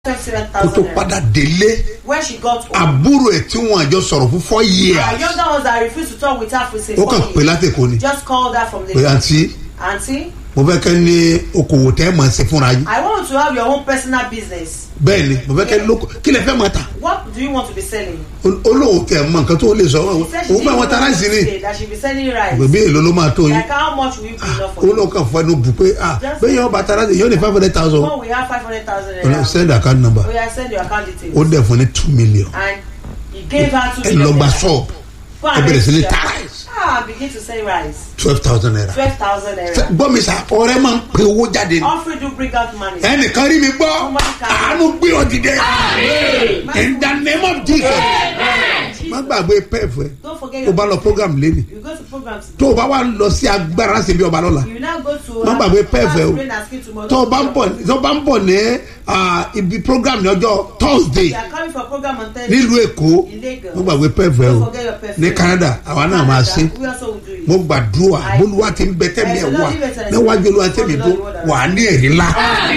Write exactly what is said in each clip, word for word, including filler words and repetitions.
kó tó padà délé àbúrò ẹ̀ tí wọ́n àjọ sọ̀rọ̀ fún four years. Our younger ones that refuse to talk with her for say ó kàn pé látẹ̀kọ́ ni. just called her from the. pé àǹtí. Auntie. mo fẹ́ kẹ́ ní okòwò tẹ́ ẹ̀ máa ṣe fúnra yín. I want to have your own personal business. bẹ́ẹ̀ni mo fẹ́ kẹ́ lóko kí lẹ fẹ́ máa tà. What do you want to be selling? olóhùn tẹ mọ nǹkan tó lè sọ òun bá wọn ta ráìsì ni. that she be selling rice. bèbí èlò ló máa tó yín. like how much will you be enough for? olóhùn kan fún ẹnu bù pé ah bẹ́ẹ̀ yẹn ọba ta ráìsì yóò ní five hundred thousand. one we have five hundred thousand naira. send account number. we have send your account details. ó dẹ̀ fún ní two million. and he gave her two ẹ million. lọ gba shop ẹ bẹ̀rẹ̀ sí ní ta rice. ah begin to sell rice. twelve thousand naira. twelve thousand naira. gbọ́ mi sà ọ̀rẹ́ máa ń pe owó jáde ni. offering do bring out money. ẹnìkan rí mi gbọ́ àánú gbé ọ dìde. in the name of Jesus. má gbàgbé pef ẹ tó bá lọ program lẹ́nu tó o bá wà lọ sí agbára ṣe bí ọba lọ́la má gbàgbé pef ẹ o tó o bá ń bọ̀ tó o bá ń bọ̀ ní ibi program ní ọjọ́ Thursday nílùú Èkó má gbàgbé pef ẹ o ní Canada àwa náà máa ṣe mo gbàdúrà bólúwa ti ń bẹ tẹ́mi ẹ̀ wá níwájú olúwa tẹ́mi tó wà á ní ẹ̀rí ńlá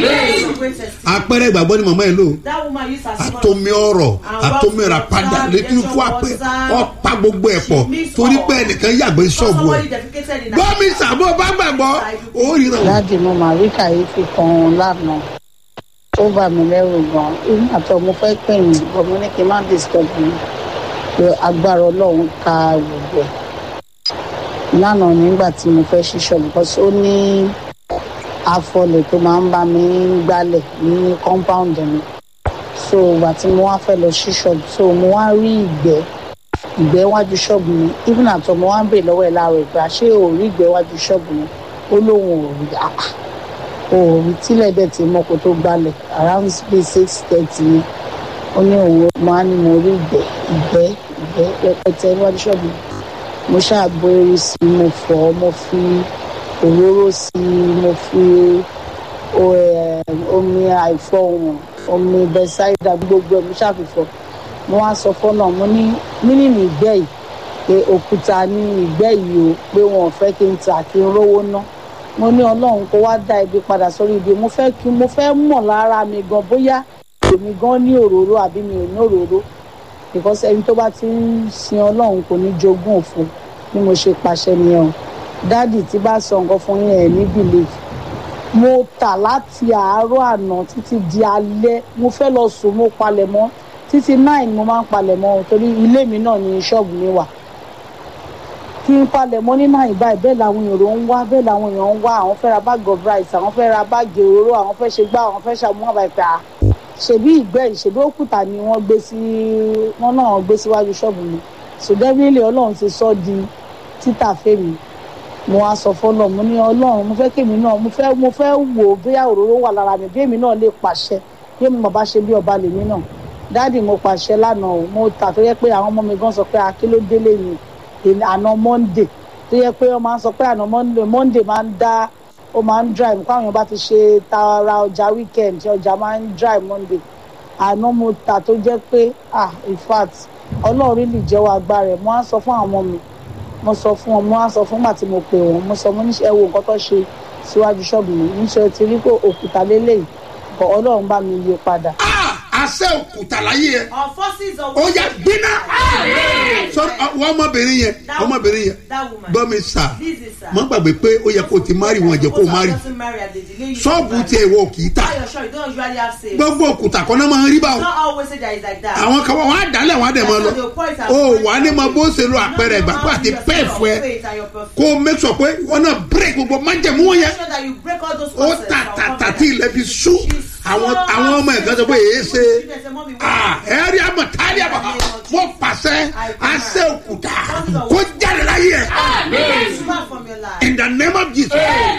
apẹ̀rẹ̀ ìgbàgbọ́ ni màmá ẹ̀ lò àtomi ọ̀rọ̀ àtomi ra padà létí fún apẹ̀ ọ̀pá gbogbo ẹ̀ pọ̀ torí pé ẹnìkan yàgbé ṣọ́ọ̀bù ẹ̀ gbọ́mi sàbọ̀ bá gbàgbọ́ ó rí rẹ̀. láti mo máa rí kàyéfì kan lánàá ó bà mí lẹ́rù gan-an ìgbà tó mo fẹ́ pè yín bọ́ mo ní kí n má disturb mi pé agbára ọlọ́run ka gbogbo ẹ̀ lánàá nígbà tí mo fẹ́ ṣiṣọ́ because ó ní afọlẹ̀ tó máa ń bá mi gbálẹ̀ ní compound mi so ìgbà tí mo wá fẹ́ lọ ṣiṣọ́ so mo wá rí ìgbẹ́ ìgbẹ́ wájú ṣọ́ọ̀bù mi even àtọ̀ mo wá ń bè lọ́wọ́ ẹ̀ láàárọ̀ ìgbà ṣé o rí ìgbẹ́ wájú ṣọ́ọ̀bù mi ó lóun ò rí àpá o ò rí tílẹ̀ dẹ̀ tí mo kò tó gbálẹ̀ around six thirty ni ó ní òun máa ní mo rí ìgbẹ́ ìgbẹ́ ìgbẹ́ rẹpẹtẹ wájú ṣọ́ọ̀bù mi mo ṣàbò eré sí i mo fọ̀ mo fi òróró sí i mo fi omi àìfọ̀hùn omi bẹ́sáìdà gbogbo ẹ̀ mo ṣàfihàn mo wá sọ fọ́nà mo ní nínú ìgbẹ́ yìí pé òkúta ní ìgbẹ́ yìí o pé wọn ò fẹ́ kí n tà kí n rówó ná mo ní ọlọ́run kó wá dá ibi padà sórí ibi mo fẹ́ kí mo fẹ́ mọ̀ lára mi gan bóyá èmi gan ní òróró àbí mi ò ní òróró because ẹni tó bá ti ń sin ọlọ́run kò ní jogún òfo bí mo ṣe pàṣẹ nìyẹn o dáàdì tí bá sọ nǹkan fún yín ẹ̀ ní believe mo tà láti àárọ̀ àná títí di alẹ́ mo fẹ́ lọ sùn mo palẹ̀ mọ́ títí nine mo máa ń palẹ̀ mọ́ torí ilé mi náà ní ṣọ́ọ̀bù mi wà kí n palẹ̀ mọ́ ní nine báyìí bẹ́ẹ̀ làwọn èrò ń wá bẹ́ẹ̀ làwọn èèyàn ń wá àwọn fẹ́ ra báàgì of rice àwọn fẹ́ ra báàgì òróró àwọn fẹ́ ṣe gbá àwọn fẹ́ ṣàmúhàn báyìí pé à ṣèbí ìgbẹ́ ìṣèbí òkúta ni wọ́n gbé sí wọ́n náà gbé síwájú ṣọ́ọ̀bù mi so definitely ọlọ́run ti sọ di títà fèmí mo wá sọ fọlọ́ mo ní ọlọ́run mo fẹ́ kémi náà mo fẹ́ mo fẹ́ wò bóyá òróró wà lára mi bí èmi náà lè pàṣẹ bí èmi bàbá ṣe bí ọba lèmi náà dáàdì mo pàṣẹ lánàá o mo tà tó yẹ pé àwọn ọmọ mi gan sọ pé akílódélé ni àná monday tó yẹ pé wọ́n máa ń sọ pé àná monday monday máa ń dá ó máa ń dry nǹkan àwọn èèyàn bá ti ṣe tara ọjà weekend tí ọjà máa ń dry monday àná mo tà tó jẹ́ pé ah in fact ọlọ́run lè jẹ́wọ́ agbára ẹ̀ mo á sọ fún àwọn ọmọ mi mo sọ fún wọn mo á sọ fún gbà tí mo pè wọn mo sọ mo níṣẹ́ wo nǹkan tó ṣe síwájú ṣọ́ọ̀bù mi níṣẹ́ ti rí pé òkúta lélẹ́yìí bọ̀ ọlọ́run bá mi yí padà. àṣẹ òkúta láyé ẹ ó yá gbiná wọ́n ọmọbìnrin yẹn ọmọbìnrin yẹn gbọ́ mi sà mo gbàgbé pé ó yẹ kó o ti mari wọn jẹ kó o mari ṣọ́ọ̀bù tiẹ̀ wọ kì í tà gbogbo òkúta kan náà máa ń rí báwọn àwọn kan wọn á dálẹ̀ wọn á dẹ̀ máa lọ ó wà á ní ma bó ṣe lo àpẹẹrẹ ìgbàgbọ́ àti pẹ́ẹ̀fù ẹ kó o make sure pé wọn náà break gbogbo májẹ̀mú wọn yẹn ó tà tà tà tí ilẹ̀ fi sú àwọn àwọn ọmọ ẹ̀gbọ́n sọ pé èyí ṣe ẹ̀rí àmọ̀ táyà àmọ̀ wọ́n pàṣẹ àṣẹ òkúta kó jáde láyé ẹ̀ in the name of Jesus.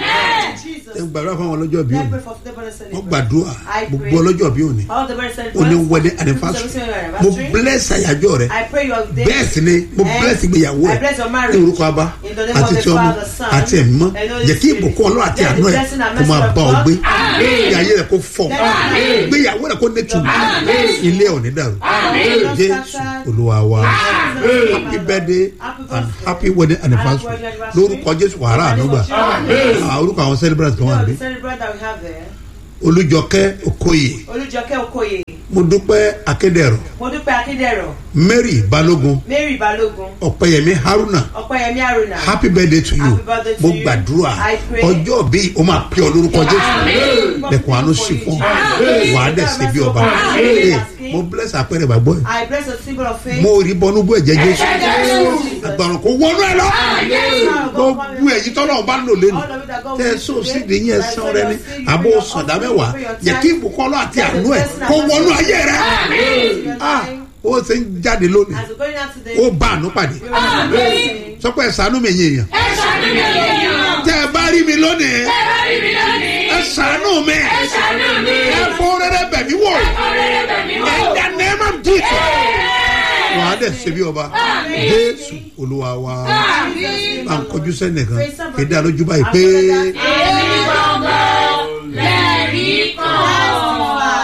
ẹ gbàdúrà fún àwọn ọlọ́jọ́ bí òní wọ́n gbàdúrà gbogbo ọlọ́jọ́ bí òní òní wọlé anifásitì mo bless àyájọ́ rẹ bẹ́ẹ̀ sì ni mo bless ìgbéyàwó rẹ ní orúkọ Abá àti tí ọmọ àti ẹ̀mí mọ́ jẹ́ kí ìbùkún Ọlọ́run àti àánú ẹ̀ kó máa bá ọ gbé kí ayé rẹ kó fọ́ ìgbéyàwó rẹ kó nẹ́tùmọ̀ ilé ò ní dàrú Jésù Olúwa wa happy birthday and happy wedding anniversary lórúkọ Jésù wàhálà ànúgbà orúkọ àwọn celebrants kan wà níbí. Olújọkẹ́ Okoye. Olújọkẹ́ Okoye. Mo dúpẹ́ Akédèrò. Mo dúpẹ́ Akédèrò. Mary Balógun. Mary Balógun. Ọ̀pẹ̀yẹmí Haruna. Ọ̀pẹ̀yẹmí Haruna. Happy birthday to you. Happy birthday to Mo you. gbàdúrà I pray. ọjọ́ bí o máa pè ọ lórúkọ Jésù. Lẹ̀kùn àánú sí fún ọ. Wà á dẹ̀ sí bí ọba. Mo bless àpẹẹrẹ bàgbọ́ ẹ̀. I bless the symbol of faith. Mo rí bọ́nú bú ẹ̀jẹ̀ Jésù. Àgbàràn kò wọnú ẹ lọ. Gbogbo èyí tọ́lọ́ bá lò lẹ́nu. Tẹ́ ẹ sọ sídìí yẹn sàn rẹ ni. Àbò sọ̀dá mẹ́wàá. Yẹ kí ìbùkọ́lọ́ àti àánú ẹ̀ kó wọnú ayé rẹ. Ah, ó ṣe ń jáde lónìí. Ó bá àánú pàdé. Sọ pé ẹ ṣàánú mi yẹn yẹn. Tẹ́ ẹ bá rí mi lónìí. Ẹ ṣàánú mi. Ẹ fọ́ rere bẹ̀ mí wò. In the name of Jesus. Wà á dẹ̀ ṣe bí ọba. Jésù Olúwa wa. À ń kọjú sẹ́nìkan. Kéde àlójú báyìí pé.